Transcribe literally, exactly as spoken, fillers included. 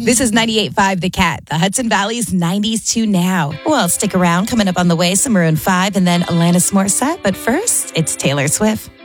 This is ninety-eight point five The Cat, the Hudson Valley's nineties to now. Well, stick around. Coming up on the way, some Maroon five and then Alanis Morissette. But first, it's Taylor Swift.